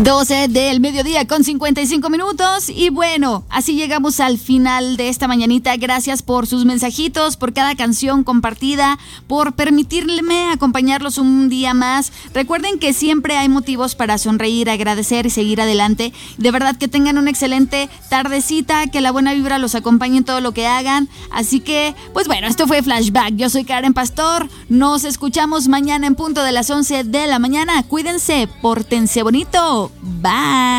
12 del mediodía con 55 minutos y bueno, así llegamos al final de esta mañanita. Gracias por sus mensajitos, por cada canción compartida, por permitirme acompañarlos un día más. Recuerden que siempre hay motivos para sonreír, agradecer y seguir adelante. De verdad que tengan una excelente tardecita, que la buena vibra los acompañe en todo lo que hagan. Así que, pues bueno, esto fue Flashback. Yo soy Karen Pastor. Nos escuchamos mañana en punto de las 11 de la mañana. Cuídense, pórtense bonito. Bye.